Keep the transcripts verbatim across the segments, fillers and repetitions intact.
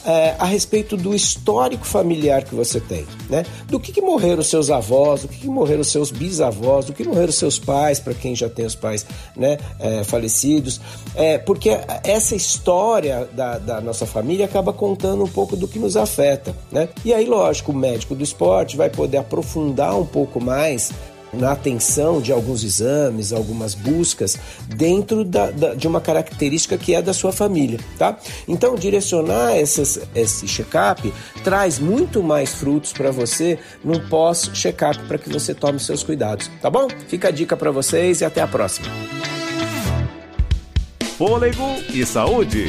é, a respeito do histórico familiar que você tem, né? Do que, que morreram os seus avós, do que, que morreram os seus bisavós, do que morreram os seus pais, para quem já tem os pais, né, é, falecidos, é, porque essa história da, da nossa família acaba contando um pouco do que nos afeta, né? E aí, lógico, o médico do esporte vai poder aprofundar um pouco mais na atenção de alguns exames, algumas buscas dentro da, da, de uma característica que é da sua família, tá? Então, direcionar essas, esse check-up traz muito mais frutos para você num pós-check-up para que você tome seus cuidados, tá bom? Fica a dica para vocês e até a próxima. Fôlego e saúde.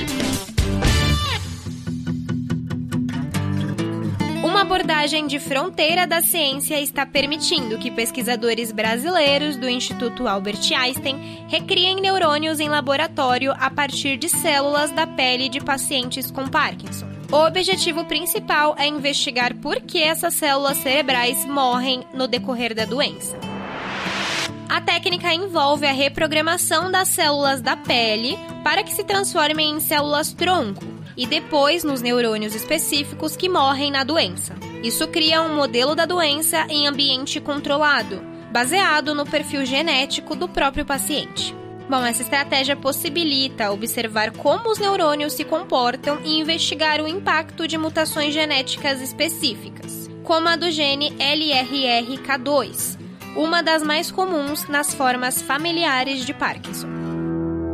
Uma abordagem de fronteira da ciência está permitindo que pesquisadores brasileiros do Instituto Albert Einstein recriem neurônios em laboratório a partir de células da pele de pacientes com Parkinson. O objetivo principal é investigar por que essas células cerebrais morrem no decorrer da doença. A técnica envolve a reprogramação das células da pele para que se transformem em células-tronco e depois nos neurônios específicos que morrem na doença. Isso cria um modelo da doença em ambiente controlado, baseado no perfil genético do próprio paciente. Bom, essa estratégia possibilita observar como os neurônios se comportam e investigar o impacto de mutações genéticas específicas, como a do gene L R R K dois, uma das mais comuns nas formas familiares de Parkinson.